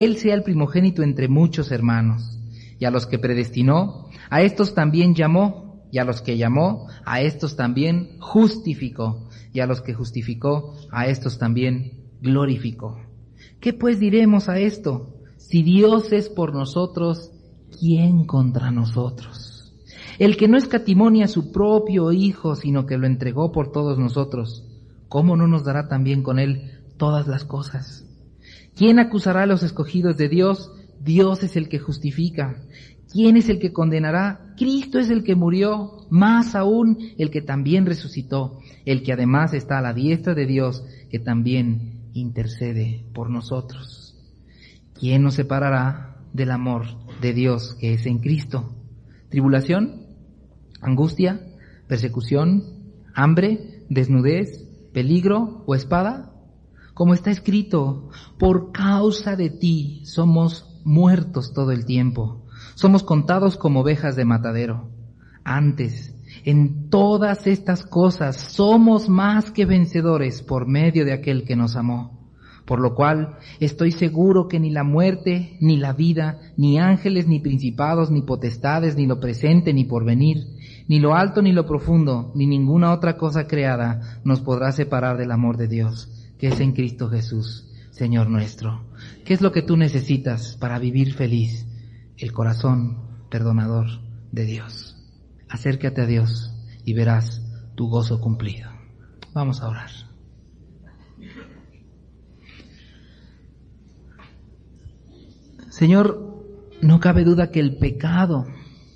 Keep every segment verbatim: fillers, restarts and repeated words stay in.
Él sea el primogénito entre muchos hermanos. Y a los que predestinó, a estos también llamó, y a los que llamó, a estos también justificó, y a los que justificó, a estos también glorificó. ¿Qué pues diremos a esto? Si Dios es por nosotros, ¿quién contra nosotros? El que no escatimó ni a su propio Hijo, sino que lo entregó por todos nosotros, ¿cómo no nos dará también con Él todas las cosas? ¿Quién acusará a los escogidos de Dios? Dios es el que justifica. ¿Quién es el que condenará? Cristo es el que murió, más aún el que también resucitó, el que además está a la diestra de Dios, que también intercede por nosotros. ¿Quién nos separará del amor de Dios que es en Cristo? ¿Tribulación? ¿Angustia? ¿Persecución? ¿Hambre? ¿Desnudez? ¿Peligro o espada? Como está escrito, por causa de ti somos muertos todo el tiempo, somos contados como ovejas de matadero. Antes, en todas estas cosas somos más que vencedores por medio de aquel que nos amó. Por lo cual estoy seguro que ni la muerte, ni la vida, ni ángeles, ni principados, ni potestades, ni lo presente, ni porvenir, ni lo alto, ni lo profundo, ni ninguna otra cosa creada nos podrá separar del amor de Dios, que es en Cristo Jesús, Señor nuestro. ¿Qué es lo que tú necesitas para vivir feliz? El corazón perdonador de Dios. Acércate a Dios y verás tu gozo cumplido. Vamos a orar. Señor, no cabe duda que el pecado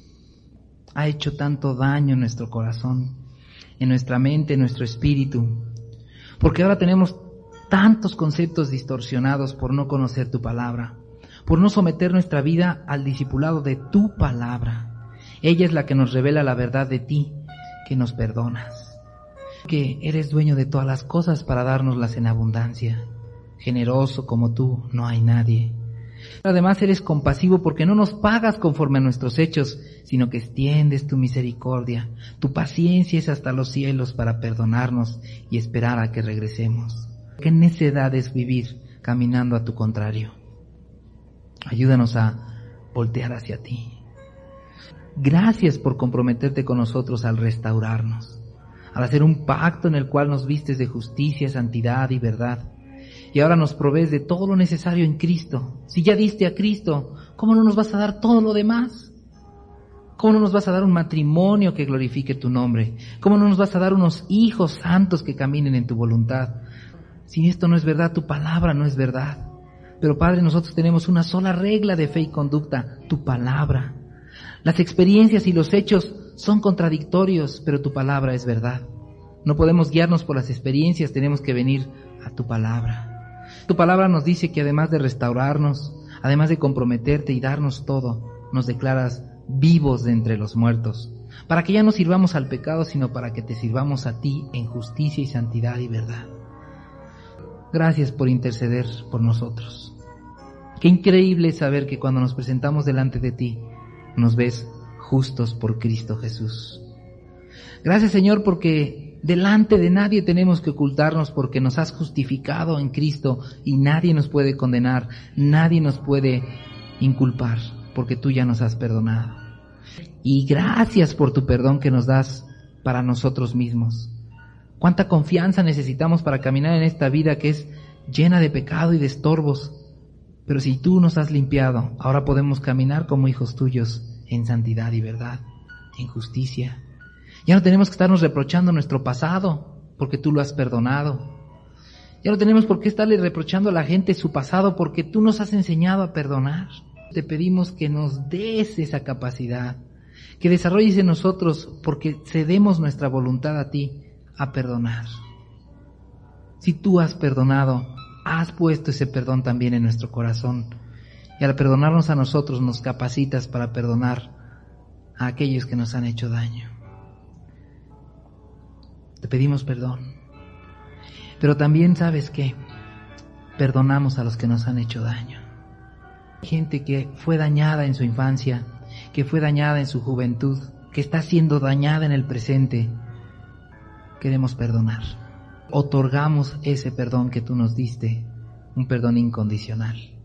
ha hecho tanto daño en nuestro corazón, en nuestra mente, en nuestro espíritu, porque ahora tenemos tantos conceptos distorsionados por no conocer tu palabra, por no someter nuestra vida al discipulado de tu palabra. Ella es la que nos revela la verdad de ti, que nos perdonas, que eres dueño de todas las cosas para dárnoslas en abundancia. Generoso como tú no hay nadie. Además eres compasivo porque no nos pagas conforme a nuestros hechos, sino que extiendes tu misericordia. Tu paciencia es hasta los cielos para perdonarnos y esperar a que regresemos. Qué necedad es vivir caminando a tu contrario. Ayúdanos a voltear hacia ti. Gracias por comprometerte con nosotros al restaurarnos, al hacer un pacto en el cual nos vistes de justicia, santidad y verdad. Y ahora nos provees de todo lo necesario en Cristo. Si ya diste a Cristo, ¿cómo no nos vas a dar todo lo demás? ¿Cómo no nos vas a dar un matrimonio que glorifique tu nombre? ¿Cómo no nos vas a dar unos hijos santos que caminen en tu voluntad? Si esto no es verdad, tu palabra no es verdad. Pero Padre, nosotros tenemos una sola regla de fe y conducta, tu palabra. Las experiencias y los hechos son contradictorios, pero tu palabra es verdad. No podemos guiarnos por las experiencias, tenemos que venir a tu palabra. Tu palabra nos dice que además de restaurarnos, además de comprometerte y darnos todo, nos declaras vivos de entre los muertos, para que ya no sirvamos al pecado, sino para que te sirvamos a ti en justicia y santidad y verdad. Gracias por interceder por nosotros. Qué increíble es saber que cuando nos presentamos delante de ti, nos ves justos por Cristo Jesús. Gracias, Señor, porque delante de nadie tenemos que ocultarnos, porque nos has justificado en Cristo y nadie nos puede condenar, nadie nos puede inculpar, porque tú ya nos has perdonado. Y gracias por tu perdón que nos das para nosotros mismos. Cuánta confianza necesitamos para caminar en esta vida que es llena de pecado y de estorbos. Pero si tú nos has limpiado, ahora podemos caminar como hijos tuyos en santidad y verdad, en justicia. Ya no tenemos que estarnos reprochando nuestro pasado, porque tú lo has perdonado. Ya no tenemos por qué estarle reprochando a la gente su pasado, porque tú nos has enseñado a perdonar. Te pedimos que nos des esa capacidad, que desarrolles en nosotros, porque cedemos nuestra voluntad a ti, a perdonar. Si tú has perdonado, has puesto ese perdón también en nuestro corazón, y al perdonarnos a nosotros nos capacitas para perdonar a aquellos que nos han hecho daño. Te pedimos perdón, pero también, ¿sabes qué? Perdonamos a los que nos han hecho daño. Gente que fue dañada en su infancia, que fue dañada en su juventud, que está siendo dañada en el presente. Queremos perdonar. Otorgamos ese perdón que tú nos diste, un perdón incondicional.